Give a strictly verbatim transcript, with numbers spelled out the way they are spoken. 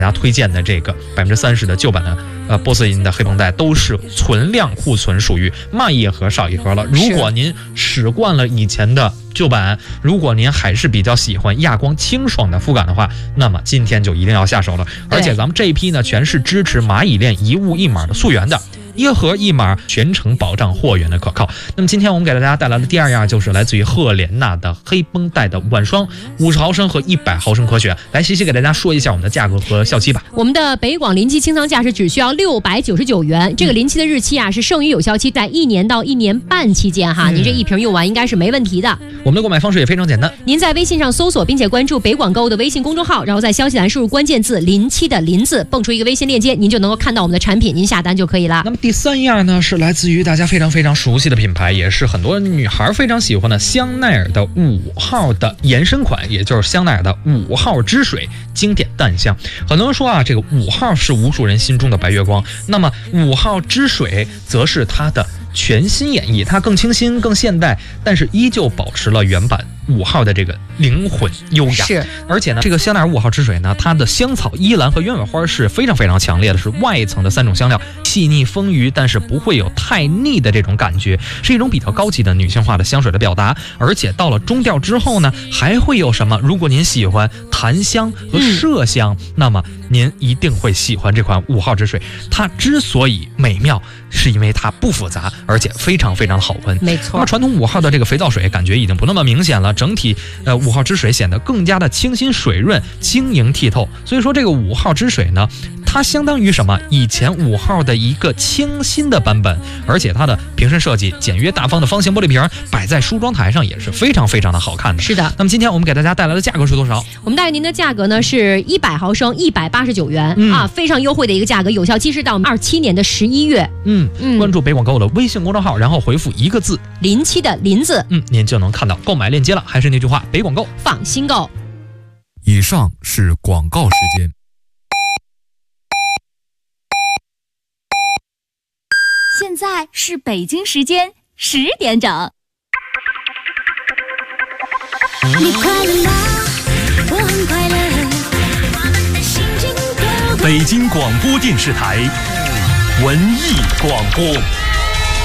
大家推荐的这个百分之三十的旧版的呃波司银的黑绷带都是存量库存，属于卖一盒少一盒了。如果您使惯了以前的旧版，如果您还是比较喜欢亚光清爽的肤感的话，那么今天就一定要下手了。而且咱们这一批呢，全是支持蚂蚁链一物一码的溯源的。一盒一码，全程保障货源的可靠。那么今天我们给大家带来的第二样就是来自于赫莲娜的黑绷带的晚霜，五十毫升和一百毫升可选。来，西西给大家说一下我们的价格和效期吧。 我们的北广临期清仓价是只需要六百九十九元，这个临期的日期啊是剩余有效期在一年到一年半期间哈，嗯、您这一瓶用完应该是没问题的。 我们的购买方式也非常简单， 您在微信上搜索并且关注北广购的微信公众号，然后在消息栏输入关键字临期的临字，蹦出一个微信链接，您就能够看到我们的产品，您下单就可以了。 那么第三样呢，是来自于大家非常非常熟悉的品牌，也是很多女孩非常喜欢的香奈儿的五号的延伸款，也就是香奈儿的五号之水经典淡香。很多人说啊，这个五号是无数人心中的白月光，那么五号之水则是它的全新演绎，它更清新更现代，但是依旧保持了原版五号的这个灵魂优雅。 是， 而且呢，这个香奈儿五号之水呢，它的香草、依兰和鸢尾花是非常非常强烈的，是外层的三种香料，细腻丰腴，但是不会有太腻的这种感觉，是一种比较高级的女性化的香水的表达。而且到了中调之后呢，还会有什么？如果您喜欢檀香和麝香，嗯、那么您一定会喜欢这款五号之水。它之所以美妙，是因为它不复杂，而且非常非常的好闻。 没错。 那么传统五号的这个肥皂水感觉已经不那么明显了，整体呃五号之水显得更加的清新水润、晶莹剔透。所以说这个五号之水呢，它相当于什么？以前五号的一个清新的版本，而且它的瓶身设计简约大方的方形玻璃瓶，摆在梳妆台上也是非常非常的好看的。 是的。 那么今天我们给大家带来的价格是多少？ 我们带给您的价格呢是一百毫升一百八十九元、嗯、啊，非常优惠的一个价格，有效期是到二七年的十一月。 嗯嗯，关注北广购的微信公众号，然后回复一个字临期的临字， 嗯，您就能看到购买链接了。还是那句话，北广购放心购。 以上是广告时间。 现在是北京时间十点整。 你快乐吗？我很快乐。我们的心情都北京广播电视台文艺广播。